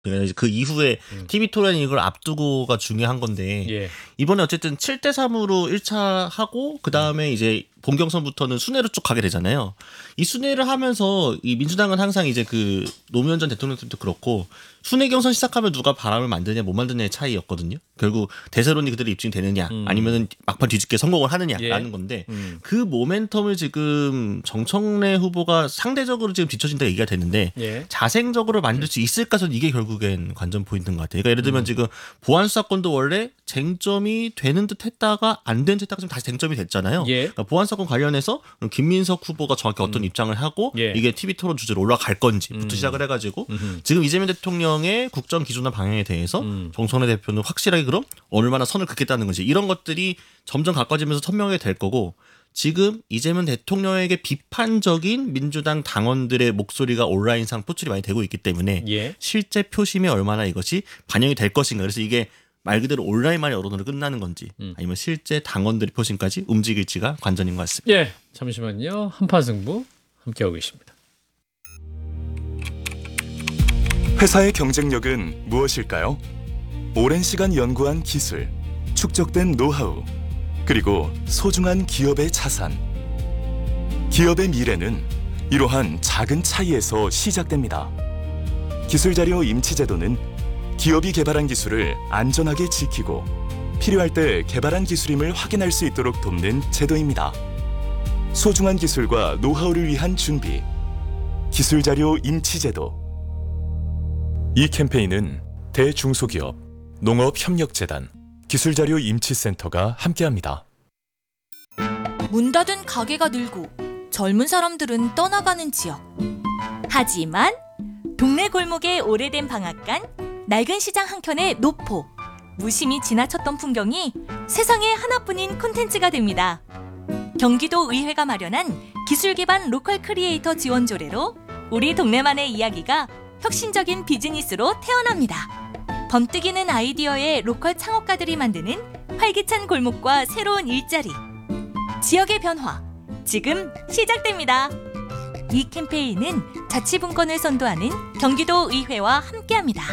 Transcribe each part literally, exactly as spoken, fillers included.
그래서 그 이후에 음. 티비 토론이 이걸 앞두고가 중요한 건데 예. 이번에 어쨌든 칠 대 삼으로 일 차 하고 그 다음에 이제 본경선부터는 순회로 쭉 가게 되잖아요. 이 순회를 하면서 이 민주당은 항상 이제 그 노무현 전 대통령 때도 그렇고 순회 경선 시작하면 누가 바람을 만드냐 못 만드냐의 차이였거든요. 결국 대세론이 그대로 입증이 되느냐 음. 아니면은 막판 뒤집게 성공을 하느냐라는 예. 건데 음. 그 모멘텀을 지금 정청래 후보가 상대적으로 지금 뒤처진다 얘기가 되는데 예. 자생적으로 만들 수 있을까 저는 이게 결국엔 관전 포인트인 것 같아요. 그러니까 예를 들면 음. 지금 보안수 사건도 원래 쟁점이 되는 듯 했다가 안 된 듯 했다가 지금 다시 쟁점이 됐잖아요. 예. 그러니까 보안수 사건 관련해서 김민석 후보가 정확히 어떤 음. 입장을 하고 예. 이게 티비 토론 주제로 올라갈 건지부터 음. 시작을 해가지고 음흠. 지금 이재명 대통령의 국정 기조나 방향에 대해서 음. 정청래 대표는 확실하게 그럼 얼마나 선을 긋겠다는 건지 이런 것들이 점점 가까워지면서 선명하게 될 거고 지금 이재명 대통령에게 비판적인 민주당 당원들의 목소리가 온라인상 표출이 많이 되고 있기 때문에 예. 실제 표심에 얼마나 이것이 반영이 될 것인가. 그래서 이게 말 그대로 온라인만의 여론으로 끝나는 건지 음. 아니면 실제 당원들의 표심까지 움직일지가 관전인 것 같습니다. 예. 잠시만요. 한판 승부 함께하고 계십니다. 회사의 경쟁력은 무엇일까요? 오랜 시간 연구한 기술, 축적된 노하우, 그리고 소중한 기업의 자산. 기업의 미래는 이러한 작은 차이에서 시작됩니다. 기술자료 임치제도는 기업이 개발한 기술을 안전하게 지키고 필요할 때 개발한 기술임을 확인할 수 있도록 돕는 제도입니다. 소중한 기술과 노하우를 위한 준비, 기술자료 임치제도. 이 캠페인은 대중소기업, 농업협력재단, 기술자료 임치센터가 함께합니다. 문 닫은 가게가 늘고 젊은 사람들은 떠나가는 지역. 하지만 동네 골목의 오래된 방앗간, 낡은 시장 한켠의 노포, 무심히 지나쳤던 풍경이 세상에 하나뿐인 콘텐츠가 됩니다. 경기도 의회가 마련한 기술 기반 로컬 크리에이터 지원 조례로 우리 동네만의 이야기가 혁신적인 비즈니스로 태어납니다. 번뜩이는 아이디어의 로컬 창업가들이 만드는 활기찬 골목과 새로운 일자리. 지역의 변화, 지금 시작됩니다. 이 캠페인은 자치분권을 선도하는 경기도 의회와 함께합니다.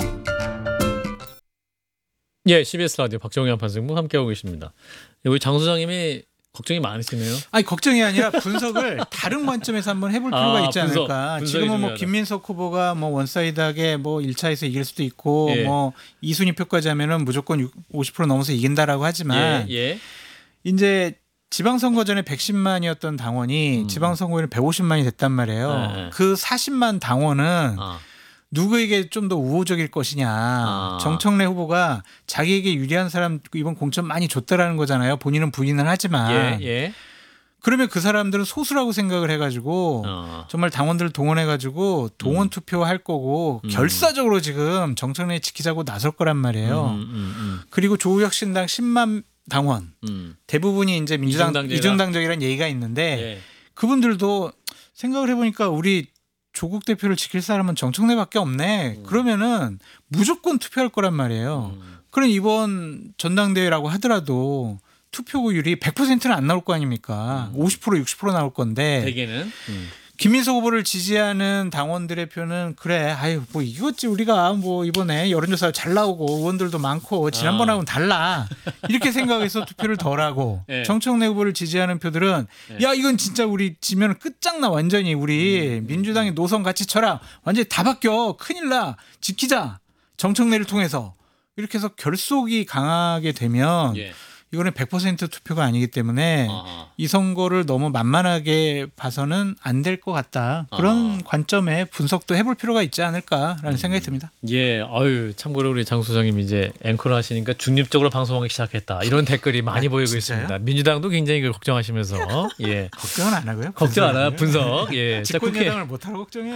예, 씨비에스 라디오 박정희 한판 승부 함께하고 계십니다. 우리 장 소장님이 걱정이 많으시네요. 아니 걱정이 아니라 분석을 다른 관점에서 한번 해볼 필요가 아, 있지 분석, 않을까. 분석이 지금은 뭐 중요하다. 김민석 후보가 뭐 원사이드하게 뭐 일 차에서 이길 수도 있고 예. 뭐 이 순위 표까지 하면은 무조건 오십 퍼센트 넘어서 이긴다라고 하지만 예, 예. 이제 지방선거 전에 백십만이었던 당원이 음. 지방선거에는 백오십만이 됐단 말이에요. 네. 그 사십만 당원은 아, 누구에게 좀 더 우호적일 것이냐. 아. 정청래 후보가 자기에게 유리한 사람 이번 공천 많이 줬다라는 거잖아요. 본인은 부인을 하지만. 예, 예. 그러면 그 사람들은 소수라고 생각을 해가지고 어. 정말 당원들을 동원해가지고 동원 음. 투표할 거고 음. 결사적으로 지금 정청래 지키자고 나설 거란 말이에요. 음, 음, 그리고 조국혁신당 십만 당원 음, 대부분이 이제 민주당 이중당적이다. 이중당적이라는 얘기가 음. 있는데 예. 그분들도 생각을 해보니까 우리 조국 대표를 지킬 사람은 정청래밖에 없네. 음. 그러면은 무조건 투표할 거란 말이에요. 음. 그럼 이번 전당대회라고 하더라도 투표율이 백 퍼센트는 안 나올 거 아닙니까? 음. 오십 퍼센트 육십 퍼센트 나올 건데 대개는 음. 김민석 후보를 지지하는 당원들의 표는 그래 아유 뭐 이거지 우리가 뭐 이번에 여론조사 잘 나오고 의원들도 많고 지난번하고는 달라 이렇게 생각해서 투표를 덜하고 예. 정청래 후보를 지지하는 표들은 예. 야 이건 진짜 우리 지면 끝장나 완전히 우리 음. 민주당의 노선 같이 쳐라 완전히 다 바뀌어 큰일 나 지키자 정청래를 통해서 이렇게 해서 결속이 강하게 되면 예. 이거는 백 퍼센트 투표가 아니기 때문에 아하. 이 선거를 너무 만만하게 봐서는 안 될 것 같다. 그런 아하. 관점에 분석도 해볼 필요가 있지 않을까라는 생각이 듭니다. 예, 아유 참고로 우리 장 소장님 이제 앵커를 하시니까 중립적으로 방송하기 시작했다 이런 댓글이 많이 보이고 진짜요? 있습니다. 민주당도 굉장히 그걸 걱정하시면서 예 걱정은 안 하고요. 걱정 안 하요 분석은요. 분석 예, 자 집권 국회 여당을 못하러 걱정해요.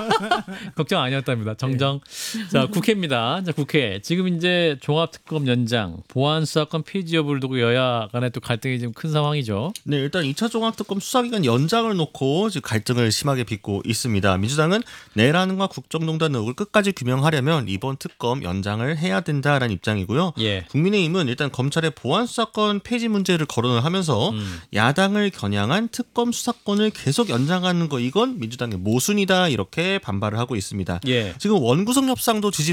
걱정 아니었답니다. 정정. 자 국회입니다. 자 국회 지금 이제 종합특검 연장 보안수사권 폐지 여부를 두고 여야 간에 또 갈등이 좀 큰 상황이죠. 네, 일단 이 차 종합특검 수사기간 연장을 놓고 지금 갈등을 심하게 빚고 있습니다. 민주당은 내란과 국정농단 의혹을 끝까지 규명하려면 이번 특검 연장을 해야 된다라는 입장이고요. 예. 국민의힘은 일단 검찰의 보안 수사권 폐지 문제를 거론을 하면서 음. 야당을 겨냥한 특검 수사권을 계속 연장하는 거 이건 민주당의 모순이다 이렇게 반발을 하고 있습니다. 예. 지금 원구성 협상도 지지